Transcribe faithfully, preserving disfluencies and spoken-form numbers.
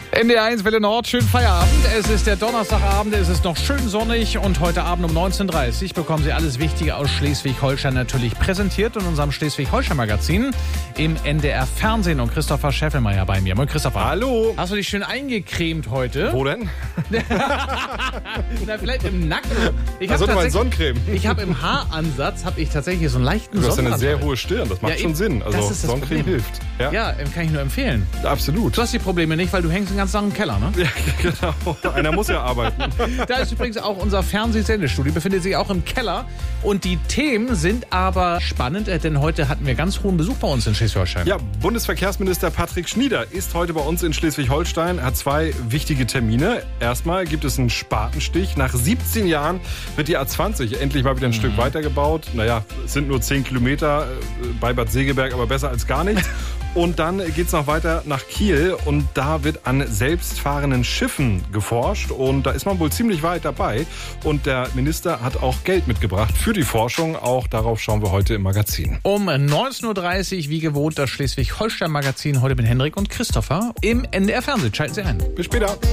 N D R eins Welle Nord, schönen Feierabend. Es ist der Donnerstagabend, es ist noch schön sonnig und heute Abend um neunzehn Uhr dreißig bekommen Sie alles Wichtige aus Schleswig-Holstein natürlich präsentiert in unserem Schleswig-Holstein-Magazin im N D R Fernsehen. Und Christopher Scheffelmeier bei mir. Moin Christopher. Hallo. Hast du dich schön eingecremt heute? Wo denn? Na, vielleicht im Nacken. Ich Also habe mal Sonnencreme. Ich habe im Haaransatz habe ich tatsächlich so einen leichten Du hast Sonnenbrand. eine sehr hohe Stirn, das macht Ja, schon eben. Sinn. Also Das ist das Sonnencreme Problem. hilft. Ja, Ja, kann ich nur empfehlen. absolut. Du hast die Probleme nicht, weil du hängst den ganzen Tag im Keller, ne? Ja, genau. Einer muss ja arbeiten. Da ist übrigens auch unser Fernsehsendestudio, befindet sich auch im Keller. Und die Themen sind aber spannend, denn heute hatten wir ganz hohen Besuch bei uns in Schleswig-Holstein. Ja, Bundesverkehrsminister Patrick Schnieder ist heute bei uns in Schleswig-Holstein, hat zwei wichtige Termine. Erstmal gibt es einen Spatenstich. Nach siebzehn Jahren wird die A zwanzig endlich mal wieder ein mhm. Stück weitergebaut. Naja, es sind nur zehn Kilometer bei Bad Segeberg, aber besser als gar nichts. Und dann geht es noch weiter nach Kiel und da wird an selbstfahrenden Schiffen geforscht und da ist man wohl ziemlich weit dabei. Und der Minister hat auch Geld mitgebracht für die Forschung. Auch darauf schauen wir heute im Magazin. Um neunzehn Uhr dreißig, wie gewohnt, das Schleswig-Holstein-Magazin heute mit Henrik und Christopher im N D R Fernsehen. Schalten Sie ein. Bis später.